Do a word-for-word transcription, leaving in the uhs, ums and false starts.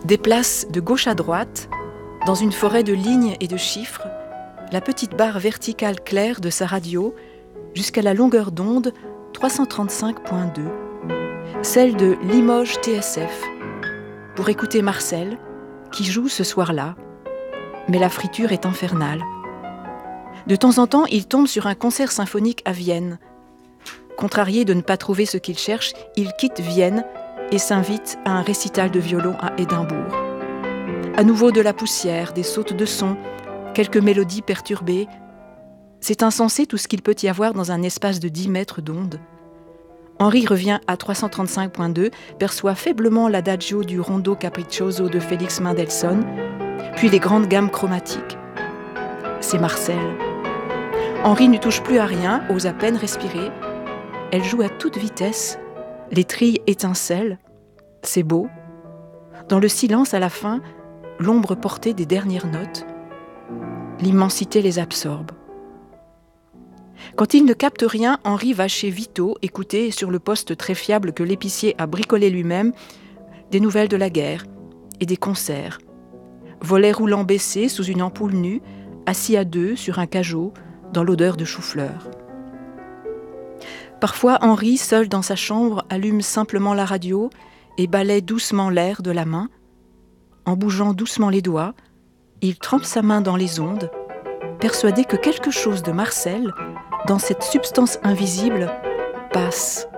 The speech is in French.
déplace de gauche à droite, dans une forêt de lignes et de chiffres, la petite barre verticale claire de sa radio jusqu'à la longueur d'onde trois cent trente-cinq virgule deux, celle de Limoges T S F, pour écouter Marcel, qui joue ce soir-là. Mais la friture est infernale. De temps en temps, il tombe sur un concert symphonique à Vienne. Contrarié de ne pas trouver ce qu'il cherche, il quitte Vienne et s'invite à un récital de violon à Édimbourg. À nouveau de la poussière, des sautes de son, quelques mélodies perturbées. C'est insensé tout ce qu'il peut y avoir dans un espace de dix mètres d'onde. Henri revient à trois cent trente-cinq virgule deux, perçoit faiblement l'adagio du rondo capriccioso de Félix Mendelssohn, puis les grandes gammes chromatiques. C'est Marcel. Henri ne touche plus à rien, ose à peine respirer. Elle joue à toute vitesse. Les trilles étincellent. C'est beau. Dans le silence à la fin, l'ombre portée des dernières notes. L'immensité les absorbe. Quand il ne capte rien, Henri va chez Vito écouter sur le poste très fiable que l'épicier a bricolé lui-même des nouvelles de la guerre et des concerts. Volet roulant baissé sous une ampoule nue, assis à deux sur un cajot dans l'odeur de chou-fleur. Parfois, Henri, seul dans sa chambre, allume simplement la radio et balaie doucement l'air de la main. En bougeant doucement les doigts, il trempe sa main dans les ondes, persuadé que quelque chose de Marcel, dans cette substance invisible, passe.